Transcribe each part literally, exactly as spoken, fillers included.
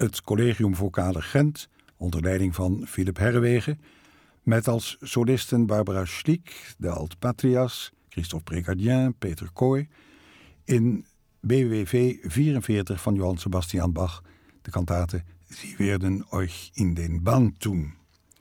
het Collegium Vocale Gent, onder leiding van Philip Herrewegen, met als solisten Barbara Schlick, de Alt Patrias, Christophe Précadien, Peter Kooi, in B W V vierenveertig van Johann Sebastian Bach, de kantate Sie werden euch in den Bann tun.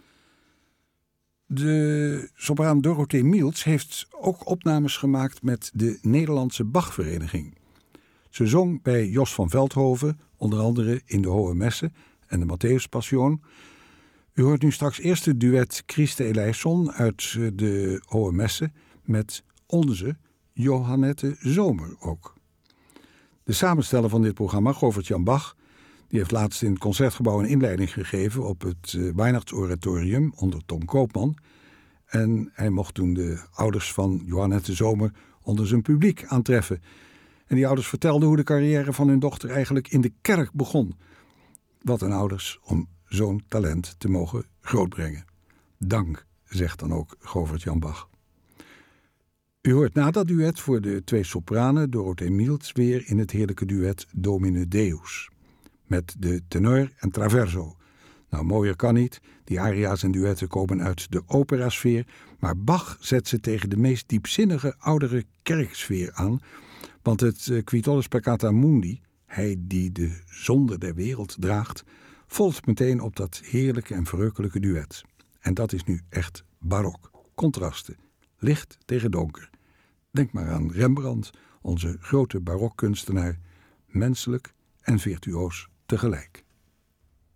De sopraan Dorothee Mields heeft ook opnames gemaakt met de Nederlandse Bachvereniging. Ze zong bij Jos van Veldhoven, onder andere in de Hohe Messe en de Matthäuspassion. U hoort nu straks eerst het duet Christe Eleison uit de Hohe Messe met onze Johannette Zomer ook. De samensteller van dit programma, Govert-Jan Bach, die heeft laatst in het Concertgebouw een inleiding gegeven op het uh, Weihnachtsoratorium onder Tom Koopman. En hij mocht toen de ouders van Johannette Zomer onder zijn publiek aantreffen. En die ouders vertelden hoe de carrière van hun dochter eigenlijk in de kerk begon. Wat een ouders om zo'n talent te mogen grootbrengen. Dank, zegt dan ook Govert-Jan Bach. U hoort na dat duet voor de twee sopranen Dorothee Mields weer in het heerlijke duet Domine Deus. Met de tenor en traverso. Nou, mooier kan niet. Die aria's en duetten komen uit de operasfeer, maar Bach zet ze tegen de meest diepzinnige oudere kerksfeer aan, want het uh, Qui tollis peccata mundi, hij die de zonde der wereld draagt, volgt meteen op dat heerlijke en verrukkelijke duet. En dat is nu echt barok. Contrasten. Licht tegen donker. Denk maar aan Rembrandt, onze grote barokkunstenaar, menselijk en virtuoos tegelijk.